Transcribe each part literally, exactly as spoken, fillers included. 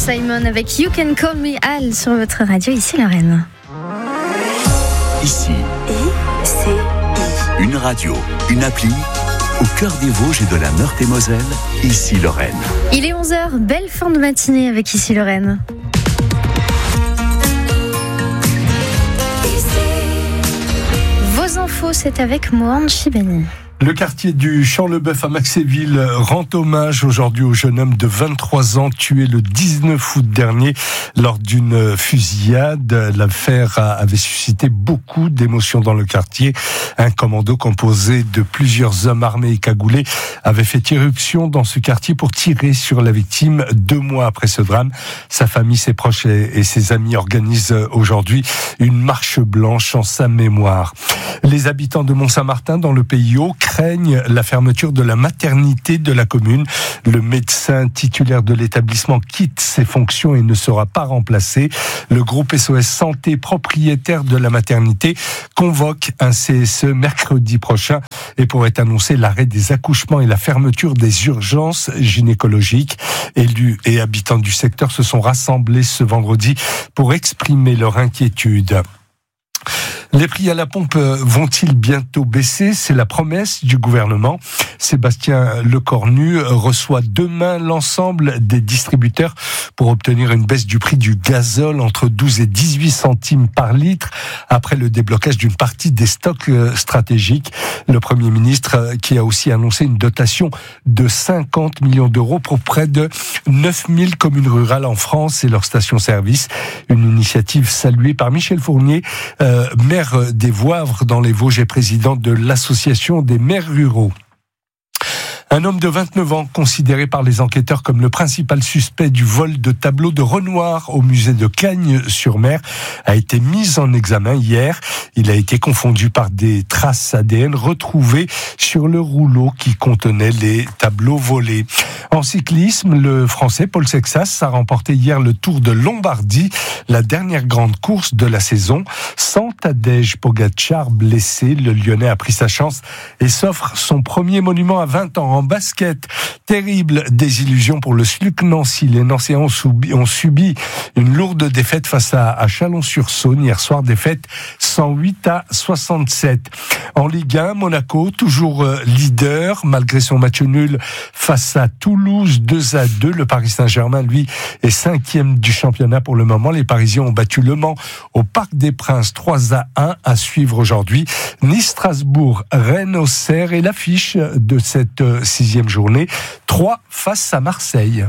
Simon avec You Can Call Me Al sur votre radio, ici Lorraine. Ici, I C I. Une radio, une appli, au cœur des Vosges et de la Meurthe-et-Moselle, ici Lorraine. Il est onze heures, belle fin de matinée avec ici Lorraine. Vos infos, c'est avec Mohan Chibani. Le quartier du Champ-le-Bœuf à Maxéville rend hommage aujourd'hui au jeune homme de vingt-trois ans tué le dix-neuf août dernier lors d'une fusillade. L'affaire avait suscité beaucoup d'émotions dans le quartier. Un commando composé de plusieurs hommes armés et cagoulés avait fait irruption dans ce quartier pour tirer sur la victime deux mois après ce drame. Sa famille, ses proches et ses amis organisent aujourd'hui une marche blanche en sa mémoire. Les habitants de Mont-Saint-Martin, dans le Pays Haut, craignent la fermeture de la maternité de la commune. Le médecin titulaire de l'établissement quitte ses fonctions et ne sera pas remplacé. Le groupe S O S Santé, propriétaire de la maternité, convoque un C S E mercredi prochain et pourrait annoncer l'arrêt des accouchements et la fermeture des urgences gynécologiques. Élus et habitants du secteur se sont rassemblés ce vendredi pour exprimer leur inquiétude. Les prix à la pompe vont-ils bientôt baisser ? C'est la promesse du gouvernement. Sébastien Lecornu reçoit demain l'ensemble des distributeurs pour obtenir une baisse du prix du gazole entre douze et dix-huit centimes par litre après le déblocage d'une partie des stocks stratégiques. Le Premier ministre qui a aussi annoncé une dotation de cinquante millions d'euros pour près de neuf mille communes rurales en France et leurs stations-service. Une initiative saluée par Michel Fournier, euh, maire des Voivres dans les Vosges et président de l'association des maires ruraux. Un homme de vingt-neuf ans, considéré par les enquêteurs comme le principal suspect du vol de tableaux de Renoir au musée de Cagnes-sur-Mer, a été mis en examen hier. Il a été confondu par des traces A D N retrouvées sur le rouleau qui contenait les tableaux volés. En cyclisme, le Français Paul Sexas a remporté hier le Tour de Lombardie, la dernière grande course de la saison. Sans Tadej Pogačar blessé, le Lyonnais a pris sa chance et s'offre son premier monument à vingt ans. En basket, terrible désillusion pour le S L U C Nancy. Les Nancéens ont subi, ont subi une lourde défaite face à, à Chalon-sur-Saône hier soir, défaite cent huit à soixante-sept. En Ligue un, Monaco, toujours leader, malgré son match nul face à Toulouse, deux à deux. Le Paris Saint-Germain, lui, est cinquième du championnat pour le moment. Les Parisiens ont battu Le Mans au Parc des Princes, trois à un à suivre aujourd'hui. Nice-Strasbourg, Rennes-Auxerre et l'affiche de cette sixième journée, trois face à Marseille.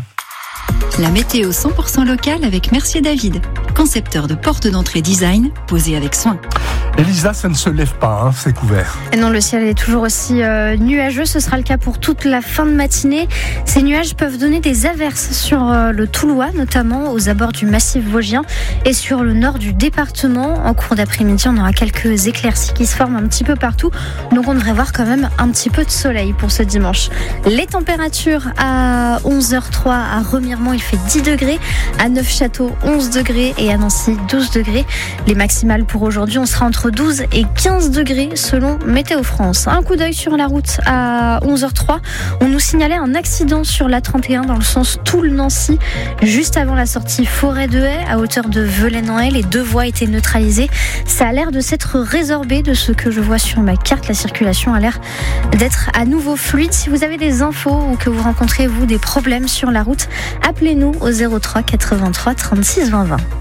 La météo cent pour cent locale avec Mercier David, concepteur de portes d'entrée design posées avec soin. Elisa, ça ne se lève pas, hein, c'est couvert. Et non, le ciel est toujours aussi euh, nuageux. Ce sera le cas pour toute la fin de matinée. Ces nuages peuvent donner des averses sur euh, le Toulois, notamment aux abords du massif vosgien et sur le nord du département. En cours d'après-midi, on aura quelques éclaircies qui se forment un petit peu partout. Donc on devrait voir quand même un petit peu de soleil pour ce dimanche. Les températures à onze heures trois à Remiremont, il fait dix degrés. À Neufchâteau, onze degrés. Et à Nancy, douze degrés. Les maximales pour aujourd'hui, on sera entre douze et quinze degrés selon Météo France. Un coup d'œil sur la route à onze heures trois. On nous signalait un accident sur l'A trente et un dans le sens Toul-Nancy, juste avant la sortie Forêt de Haye, à hauteur de Velaine-en-Haye. Les deux voies étaient neutralisées. Ça a l'air de s'être résorbé de ce que je vois sur ma carte. La circulation a l'air d'être à nouveau fluide. Si vous avez des infos ou que vous rencontrez, vous, des problèmes sur la route, appelez-nous au zéro trois quatre-vingt-trois trente-six vingt vingt.